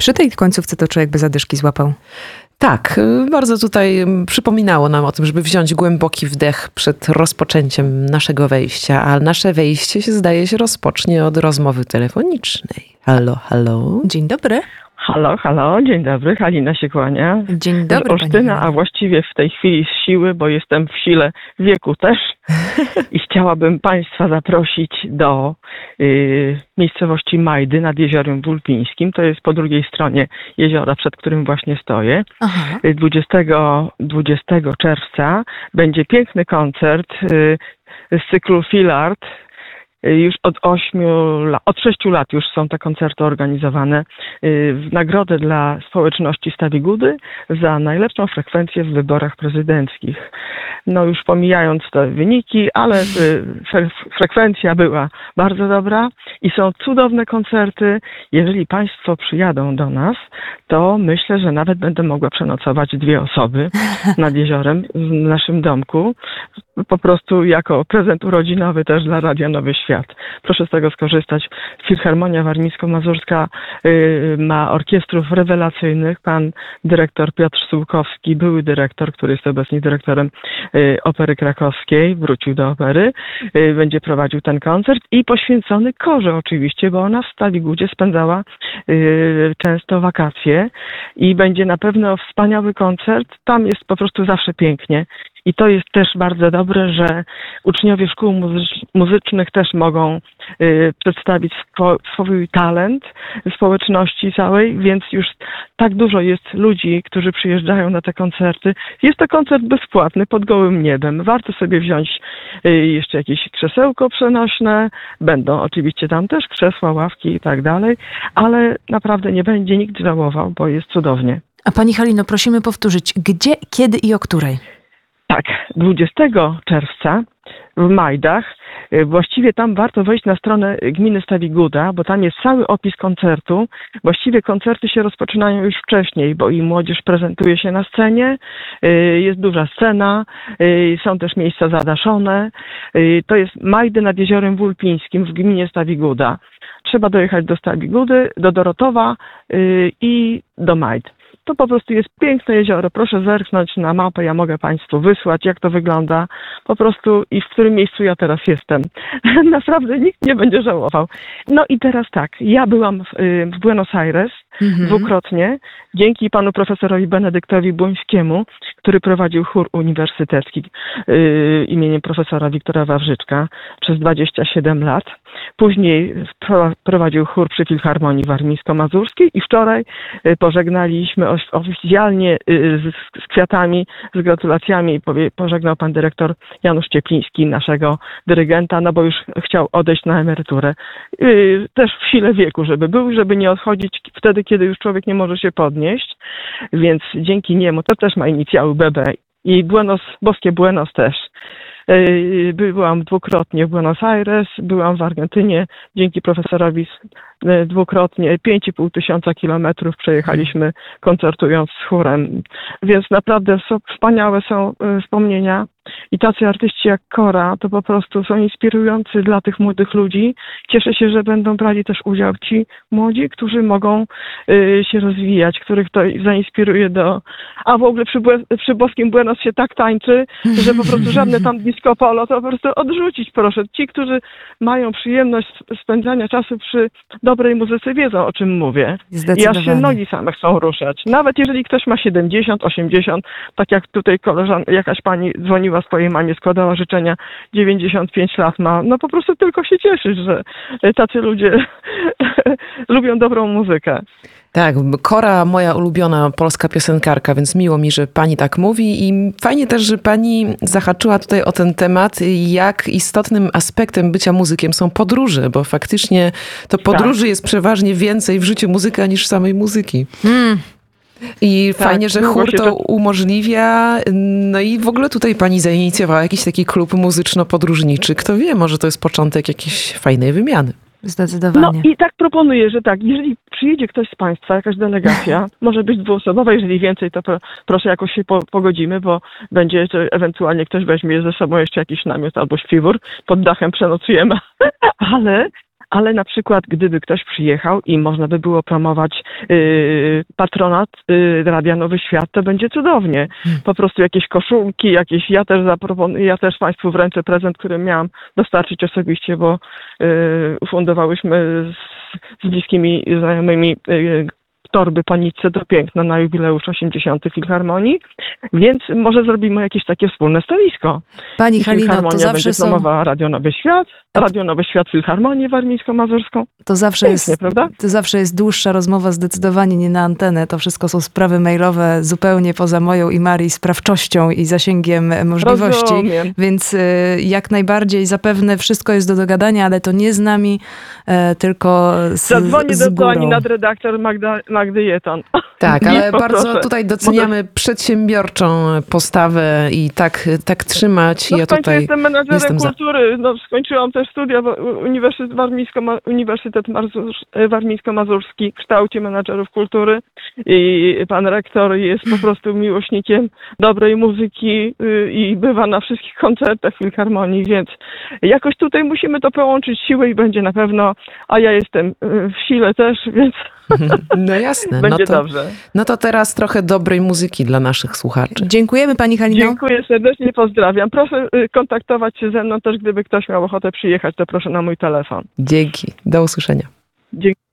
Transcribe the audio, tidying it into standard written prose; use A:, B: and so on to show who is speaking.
A: Przy tej końcówce to człowiek by zadyszki złapał.
B: Tak, bardzo tutaj przypominało nam o tym, żeby wziąć głęboki wdech przed rozpoczęciem naszego wejścia, a nasze wejście zdaje się rozpocznie od rozmowy telefonicznej. Halo, halo.
A: Dzień dobry.
C: Halo, halo, dzień dobry, Halina się kłania.
A: Dzień dobry,
C: z Olsztyna, a właściwie w tej chwili z siły, bo jestem w sile wieku też i chciałabym Państwa zaprosić do miejscowości Majdy nad Jeziorem Wólpińskim. To jest po drugiej stronie jeziora, przed którym właśnie stoję.
A: Aha.
C: 20 czerwca będzie piękny koncert z cyklu Filart. Już od 6 lat już są te koncerty organizowane w nagrodę dla społeczności Stawigudy za najlepszą frekwencję w wyborach prezydenckich. No już pomijając te wyniki, ale frekwencja była bardzo dobra i są cudowne koncerty. Jeżeli Państwo przyjadą do nas, to myślę, że nawet będę mogła przenocować 2 osoby nad jeziorem w naszym domku. Po prostu jako prezent urodzinowy też dla Radia Nowy Świat. Proszę z tego skorzystać. Filharmonia Warmińsko-Mazurska ma orkiestrów rewelacyjnych. Pan dyrektor Piotr Sułkowski, były dyrektor, który jest obecnie dyrektorem Opery Krakowskiej, wrócił do opery, będzie prowadził ten koncert i poświęcony Korze oczywiście, bo ona w Stawigudzie spędzała często wakacje i będzie na pewno wspaniały koncert. Tam jest po prostu zawsze pięknie. I to jest też bardzo dobre, że uczniowie szkół muzycznych też mogą przedstawić swój talent społeczności całej, więc już tak dużo jest ludzi, którzy przyjeżdżają na te koncerty. Jest to koncert bezpłatny, pod gołym niebem. Warto sobie wziąć jeszcze jakieś krzesełko przenośne. Będą oczywiście tam też krzesła, ławki i tak dalej, ale naprawdę nie będzie nikt żałował, bo jest cudownie.
A: A pani Halino, prosimy powtórzyć, gdzie, kiedy i o której?
C: Tak, 20 czerwca w Majdach. Właściwie tam warto wejść na stronę gminy Stawiguda, bo tam jest cały opis koncertu. Właściwie koncerty się rozpoczynają już wcześniej, bo i młodzież prezentuje się na scenie, jest duża scena, są też miejsca zadaszone. To jest Majdy nad Jeziorem Wólpińskim w gminie Stawiguda. Trzeba dojechać do Stawigudy, do Dorotowa i do Majd. To po prostu jest piękne jezioro. Proszę zerknąć na mapę, ja mogę Państwu wysłać, jak to wygląda. Po prostu i w którym miejscu ja teraz jestem. Naprawdę nikt nie będzie żałował. No i teraz tak, ja byłam w Buenos Aires dwukrotnie, dzięki panu profesorowi Benedyktowi Błońskiemu, który prowadził chór uniwersytecki imieniem profesora Wiktora Wawrzyczka przez 27 lat. Później prowadził chór przy Filharmonii Warmińsko-Mazurskiej i wczoraj pożegnaliśmy oficjalnie z kwiatami, z gratulacjami pożegnał pan dyrektor Janusz Ciepliński, naszego dyrygenta, no bo już chciał odejść na emeryturę. Też w sile wieku, żeby nie odchodzić wtedy, kiedy już człowiek nie może się podnieść, więc dzięki niemu, to też ma inicjały BB i boskie Buenos też. Byłam dwukrotnie w Buenos Aires, byłam w Argentynie, dzięki profesorowi dwukrotnie 5,5 tysiąca kilometrów przejechaliśmy koncertując z chórem, więc naprawdę wspaniałe są wspomnienia i tacy artyści jak Kora to po prostu są inspirujący dla tych młodych ludzi. Cieszę się, że będą brali też udział ci młodzi, którzy mogą się rozwijać, których to zainspiruje a w ogóle przy boskim Buenos się tak tańczy, że po prostu żadne tam disco polo, to po prostu odrzucić proszę. Ci, którzy mają przyjemność spędzania czasu przy dobrej muzyce, wiedzą, o czym mówię. I aż się nogi same chcą ruszać. Nawet jeżeli ktoś ma 70, 80, tak jak tutaj jakaś pani dzwoniła swojej mamie, składała życzenia, 95 lat ma, no po prostu tylko się cieszyć, że tacy ludzie lubią dobrą muzykę.
B: Tak, Kora, moja ulubiona polska piosenkarka, więc miło mi, że pani tak mówi i fajnie też, że pani zahaczyła tutaj o ten temat, jak istotnym aspektem bycia muzykiem są podróże, bo faktycznie to podróży jest przeważnie więcej w życiu muzyka niż samej muzyki. I tak, fajnie, że chór to umożliwia. No i w ogóle tutaj pani zainicjowała jakiś taki klub muzyczno-podróżniczy. Kto wie, może to jest początek jakiejś fajnej wymiany.
A: Zdecydowanie.
C: No i tak proponuję, że tak, jeżeli przyjedzie ktoś z Państwa, jakaś delegacja, może być dwuosobowa, jeżeli więcej, to proszę jakoś się pogodzimy, bo będzie, że ewentualnie ktoś weźmie ze sobą jeszcze jakiś namiot albo śpiwór, pod dachem przenocujemy, ale na przykład gdyby ktoś przyjechał i można by było promować patronat Radia Nowy Świat, to będzie cudownie. Po prostu jakieś koszulki, jakieś, ja też Państwu wręczę prezent, który miałam dostarczyć osobiście, bo ufundowałyśmy z bliskimi znajomymi torby Panice do Piękna na jubileusz 80. Filharmonii, więc może zrobimy jakieś takie wspólne stoisko.
A: Pani Halino, to
C: Filharmonia
A: zawsze
C: będzie promowała Radio Nowy Świat, Radio Nowy Świat Filharmonię Warmińsko-Mazurską.
A: To zawsze
C: Pięknie, prawda?
A: to zawsze jest dłuższa rozmowa, zdecydowanie nie na antenę. To wszystko są sprawy mailowe zupełnie poza moją i Marii sprawczością i zasięgiem możliwości.
C: Rozumiem.
A: Więc jak najbardziej zapewne wszystko jest do dogadania, ale to nie z nami, tylko
C: Zadzwonię
A: z
C: do pani
A: górą.
C: nadredaktor Magdy Jeton.
B: Tak, ale bardzo
C: Poproszę.
B: tutaj doceniamy przedsiębiorczą postawę i tak trzymać.
C: No
B: Ja
C: w końcu
B: tutaj
C: jestem menadżerem
B: jestem za.
C: kultury. No, skończyłam też studia, bo Uniwersytet Warmińsko-Mazurski w kształcie menadżerów kultury i pan rektor jest po prostu miłośnikiem dobrej muzyki i bywa na wszystkich koncertach Filharmonii, więc jakoś tutaj musimy to połączyć siłę i będzie na pewno, a ja jestem w sile też, więc
B: No jasne.
C: będzie dobrze.
B: No to teraz trochę dobrej muzyki dla naszych słuchaczy.
A: Dziękujemy pani Halino.
C: Dziękuję serdecznie, pozdrawiam. Proszę kontaktować się ze mną też, gdyby ktoś miał ochotę przyjechać, to proszę na mój telefon.
B: Dzięki. Do usłyszenia.
C: Dziękuję.